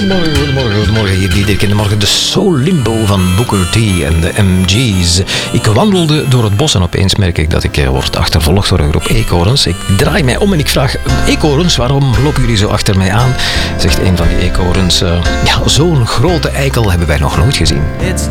Goedemorgen. Hier Diederik in de morgen. De Soul Limbo van Booker T en de MG's. Ik wandelde door het bos en opeens merk ik dat ik word achtervolgd door een groep eekhoorns. Ik draai mij om en ik vraag: eekhoorns, waarom lopen jullie zo achter mij aan? Zegt een van die eekhoorns: zo'n grote eikel hebben wij nog nooit gezien.